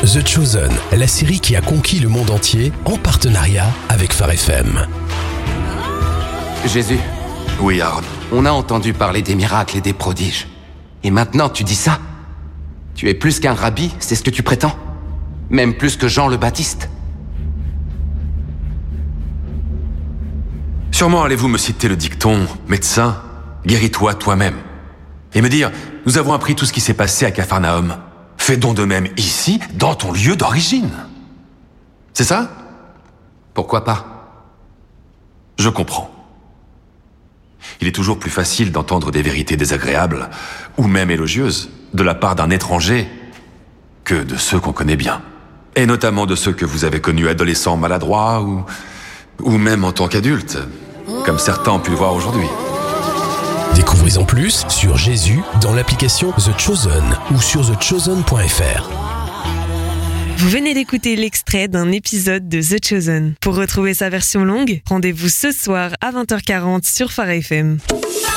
The Chosen, la série qui a conquis le monde entier en partenariat avec Phare FM. Jésus, Oui, Aaron. on a entendu parler des miracles et des prodiges. Et maintenant, tu dis ça? Tu es plus qu'un rabbi, c'est ce que tu prétends? Même plus que Jean le Baptiste? Sûrement allez-vous me citer le dicton « Médecin, guéris-toi toi-même » et me dire « Nous avons appris tout ce qui s'est passé à Capharnaüm. Fais donc de même ici, dans ton lieu d'origine. » C'est ça? Pourquoi pas? Je comprends. Il est toujours plus facile d'entendre des vérités désagréables, ou même élogieuses, de la part d'un étranger, que de ceux qu'on connaît bien. Et notamment de ceux que vous avez connus adolescents maladroits, ou même en tant qu'adultes, comme certains ont pu le voir aujourd'hui. Découvrez-en plus sur Jésus dans l'application The Chosen ou sur thechosen.fr. Vous venez d'écouter l'extrait d'un épisode de The Chosen. Pour retrouver sa version longue, rendez-vous ce soir à 20h40 sur Phare FM.